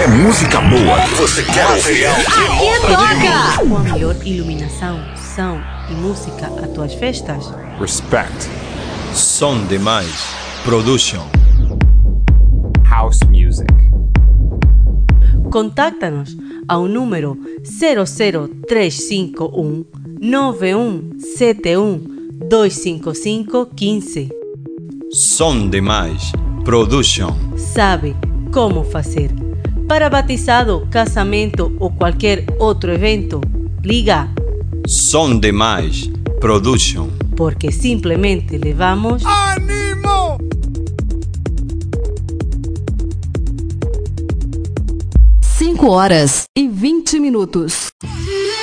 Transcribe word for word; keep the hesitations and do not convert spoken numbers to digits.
É música boa que você quer ouvir. Aqui toca! Com a melhor iluminação, som e música às tuas festas. Respect. Som demais. Production. House music. Contacta-nos ao número zero zero três cinco um nove um sete um dois cinco cinco um cinco. Som demais. Production. Sabe como fazer. Para batizado, casamento ou qualquer outro evento, liga. Som demais. Production. Porque simplesmente levamos... ¡Ánimo! cinco horas e vinte minutos.